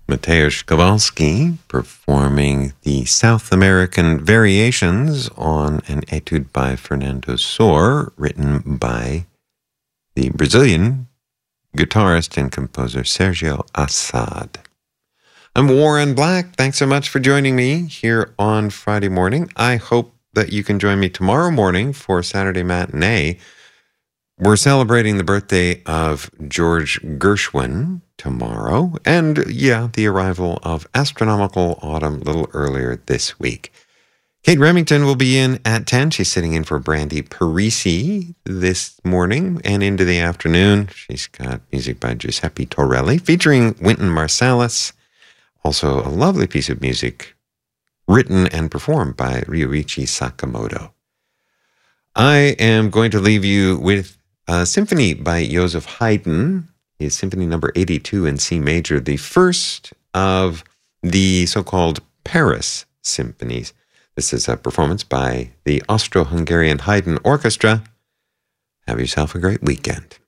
Mateusz Kowalski performing the South American variations on an etude by Fernando Sor, written by the Brazilian guitarist and composer Sergio Assad. I'm Warren Black. Thanks so much for joining me here on Friday morning. I hope that you can join me tomorrow morning for Saturday Matinee. We're celebrating the birthday of George Gershwin tomorrow, and the arrival of Astronomical Autumn a little earlier this week. Kate Remington will be in at 10. She's sitting in for Brandy Parisi this morning and into the afternoon. She's got music by Giuseppe Torelli featuring Wynton Marsalis. Also a lovely piece of music written and performed by Ryuichi Sakamoto. I am going to leave you with a symphony by Joseph Haydn, his Symphony number 82 in C major, the first of the so-called Paris symphonies. This is a performance by the Austro-Hungarian Haydn Orchestra. Have yourself a great weekend.